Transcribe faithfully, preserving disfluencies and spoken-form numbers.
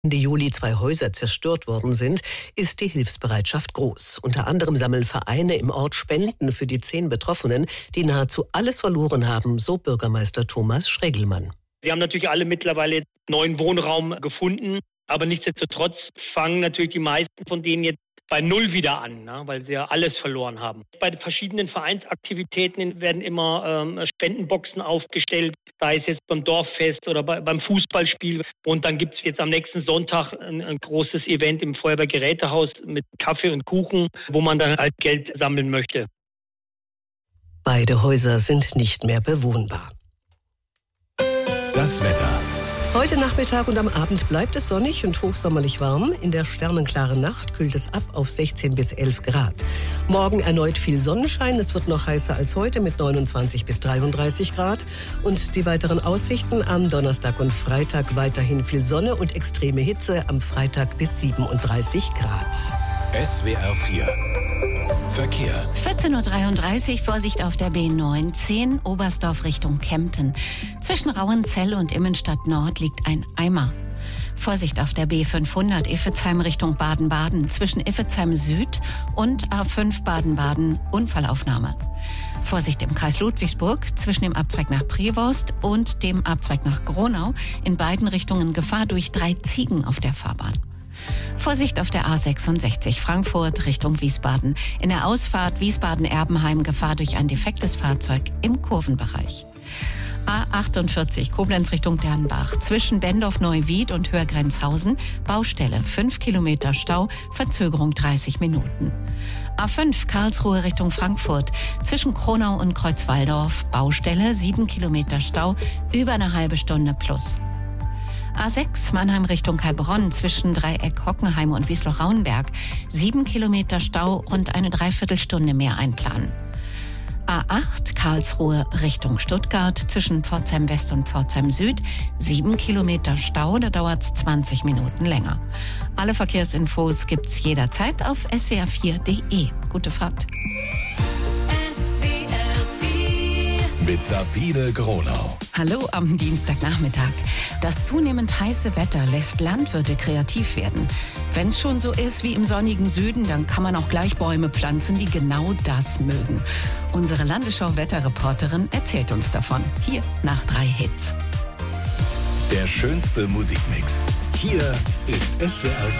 Ende Juli zwei Häuser zerstört worden sind, ist die Hilfsbereitschaft groß. Unter anderem sammeln Vereine im Ort Spenden für die zehn Betroffenen, die nahezu alles verloren haben, so Bürgermeister Thomas Schregelmann. Wir haben natürlich alle mittlerweile neuen Wohnraum gefunden, aber nichtsdestotrotz fangen natürlich die meisten von denen jetzt bei Null wieder an, ne, weil sie ja alles verloren haben. Bei verschiedenen Vereinsaktivitäten werden immer ähm, Spendenboxen aufgestellt, sei es jetzt beim Dorffest oder bei, beim Fußballspiel. Und dann gibt es jetzt am nächsten Sonntag ein, ein großes Event im Feuerwehrgerätehaus mit Kaffee und Kuchen, wo man dann halt Geld sammeln möchte. Beide Häuser sind nicht mehr bewohnbar. Das Wetter. Heute Nachmittag und am Abend bleibt es sonnig und hochsommerlich warm. In der sternenklaren Nacht kühlt es ab auf sechzehn bis elf Grad. Morgen erneut viel Sonnenschein. Es wird noch heißer als heute mit neunundzwanzig bis dreiunddreißig Grad. Und die weiteren Aussichten am Donnerstag und Freitag weiterhin viel Sonne und extreme Hitze. Am Freitag bis siebenunddreißig Grad. S W R vier Verkehr. vierzehn Uhr dreiunddreißig, Vorsicht auf der B neunzehn, Oberstdorf Richtung Kempten. Zwischen Rauenzell und Immenstadt Nord liegt ein Eimer. Vorsicht auf der B fünfhundert, Iffezheim Richtung Baden-Baden. Zwischen Iffezheim Süd und A fünf Baden-Baden, Unfallaufnahme. Vorsicht im Kreis Ludwigsburg, zwischen dem Abzweig nach Prevorst und dem Abzweig nach Gronau. In beiden Richtungen Gefahr durch drei Ziegen auf der Fahrbahn. Vorsicht auf der A sechsundsechzig Frankfurt Richtung Wiesbaden. In der Ausfahrt Wiesbaden-Erbenheim Gefahr durch ein defektes Fahrzeug im Kurvenbereich. A achtundvierzig Koblenz Richtung Dernbach. Zwischen Bendorf-Neuwied und Hörgrenzhausen Baustelle. fünf Kilometer Stau, Verzögerung dreißig Minuten. A fünf Karlsruhe Richtung Frankfurt. Zwischen Kronau und Kreuzwaldorf Baustelle. sieben Kilometer Stau, über eine halbe Stunde plus. A sechs Mannheim Richtung Heilbronn zwischen Dreieck Hockenheim und Wiesloch-Rauenberg. Sieben Kilometer Stau, rund eine Dreiviertelstunde mehr einplanen. A acht Karlsruhe Richtung Stuttgart zwischen Pforzheim West und Pforzheim Süd. Sieben Kilometer Stau, da dauert es zwanzig Minuten länger. Alle Verkehrsinfos gibt's jederzeit auf s w r vier punkt d e. Gute Fahrt. Mit Sabine Gronau. Hallo am Dienstagnachmittag. Das zunehmend heiße Wetter lässt Landwirte kreativ werden. Wenn es schon so ist wie im sonnigen Süden, dann kann man auch gleich Bäume pflanzen, die genau das mögen. Unsere Landesschau-Wetterreporterin erzählt uns davon. Hier nach drei Hits. Der schönste Musikmix. Hier ist S W R